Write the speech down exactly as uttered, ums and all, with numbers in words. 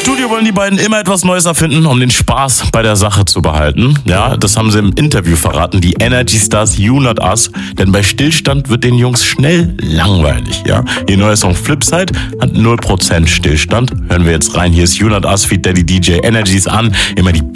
Studio wollen die beiden immer etwas Neues erfinden, um den Spaß bei der Sache zu behalten. Ja, das haben sie im Interview verraten, die Energy Stars You Not Us. Denn bei Stillstand wird den Jungs schnell langweilig. Ja, ihr neuer Song Flipside hat null Prozent Stillstand. Hören wir jetzt rein. Hier ist You Not Us feat. Daddy D J. Energies an. Immer die